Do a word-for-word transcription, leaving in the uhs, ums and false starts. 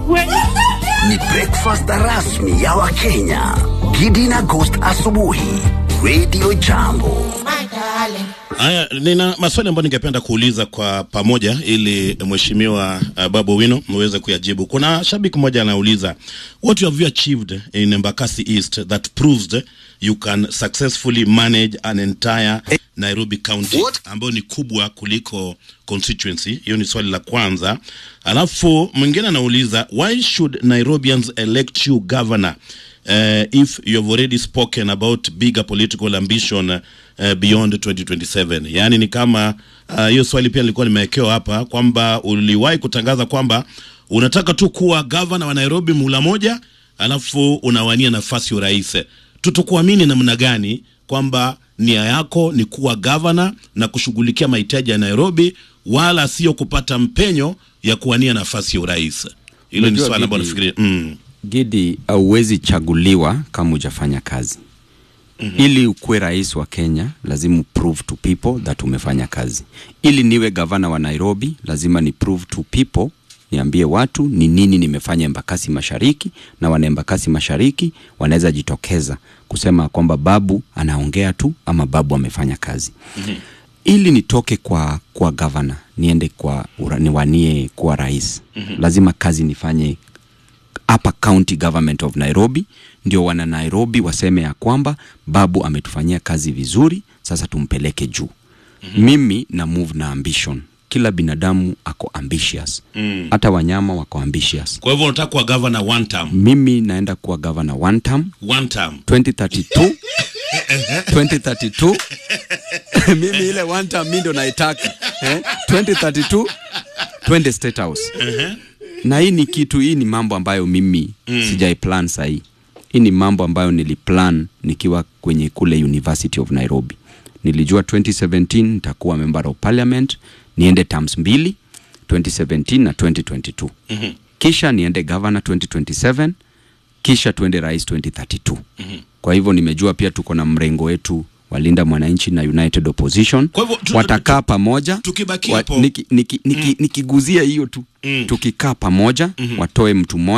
Ni breakfast rasmi ya Wakenya. Gidi na Ghost asubuhi. Radio Jambo. Haya, nina maswali ambayo ningependa kuuliza kwa pamoja ili mheshimiwa uh, Babu Owino muweze kuyajibu. Kuna shabiki mmoja anauliza, what you have achieved in Embakasi East that proves you can successfully manage an entire Nairobi County ambayo ni kubwa kuliko constituency? Hiyo ni swali la kwanza. Alafu mwingine anauliza, why should Nairobians elect you governor Uh, if you have already spoken about bigger political ambition uh, beyond twenty twenty-seven? Yani ni kama hiyo uh, swali pia nilikuwa nimewekewa hapa kwamba uliwahi kutangaza kwamba unataka tu kuwa governor wa Nairobi mula moja alafu unawania nafasi ya urais. Tutokuamini namna gani kwamba nia yako ni kuwa governor na kushughulikia mahitaji ya Nairobi wala sio kupata mpenyo ya kuwania nafasi ya urais? Hilo ni swali ambalo nafikiri mm. Gidi, hauwezi chaguliwa kama hujafanya kazi. Mm-hmm. Ili ukue rais wa Kenya, lazima prove to people that umefanya kazi. Ili niwe governor wa Nairobi, lazima ni prove to people, niambie watu ni nini nimefanya Embakasi Mashariki, na wana Embakasi Mashariki wanaweza jitokeza kusema kwamba Babu anaongea tu ama Babu amefanya kazi. Mm-hmm. Ili nitoke kwa kwa governor, niende kwa niwanie kwa rais. Mm-hmm. Lazima kazi nifanye hapa county government of Nairobi, ndio wana Nairobi waseme ya kwamba Babu ametufanyia kazi vizuri, sasa tumpeleke juu. Mm-hmm. Mimi na move na ambition. Kila binadamu ako ambitious. Mm. Hata wanyama wako ambitious. Kwa hivyo unataka kuwa governor one term? Mimi naenda kuwa governor one term. One term. twenty thirty-two. twenty thirty-two. Mimi ile one term mimi ndo naitaka. Eh? twenty thirty-two. twende State House. Uh-huh. Na hii ni kitu, hii ni mambo ambayo mimi mm. sijai plan sahi. Hii ni mambo ambayo niliplan nikiwa kwenye kule University of Nairobi. Nilijua twenty seventeen nitakuwa member of parliament, niende terms mbili, twenty seventeen na twenty twenty-two. Mm-hmm. Kisha niende governor twenty twenty-seven, kisha tuende rais twenty thirty-two. Mm-hmm. Kwa hivyo nimejua pia tuko na mrengo wetu Walinda Mwananchi na United Opposition watakaa pamoja. Tukibaki hapo niki, niki, niki, mm. nikiguzia hiyo tu mm. tukikaa pamoja mm-hmm. watoe mtu mmoja